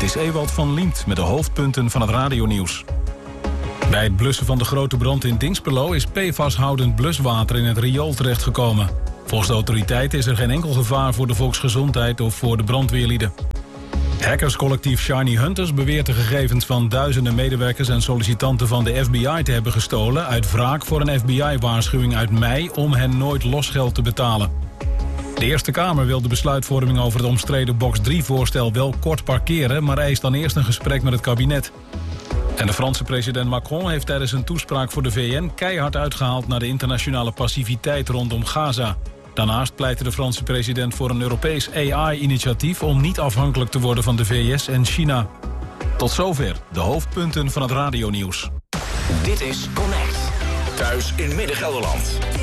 is Ewald van Liemt met de hoofdpunten van het radionieuws. Bij het blussen van de grote brand in Dinxperlo is PFAS-houdend bluswater in het riool terechtgekomen. Volgens de autoriteiten is er geen enkel gevaar voor de volksgezondheid of voor de brandweerlieden. Hackerscollectief Shiny Hunters beweert de gegevens van duizenden medewerkers en sollicitanten van de FBI te hebben gestolen uit wraak voor een FBI-waarschuwing uit mei om hen nooit losgeld te betalen. De Eerste Kamer wil de besluitvorming over het omstreden Box 3-voorstel wel kort parkeren, maar eist dan eerst een gesprek met het kabinet. En de Franse president Macron heeft tijdens een toespraak voor de VN keihard uitgehaald naar de internationale passiviteit rondom Gaza. Daarnaast pleitte de Franse president voor een Europees AI-initiatief om niet afhankelijk te worden van de VS en China. Tot zover de hoofdpunten van het radionieuws. Dit is Connect. Thuis in Midden-Gelderland.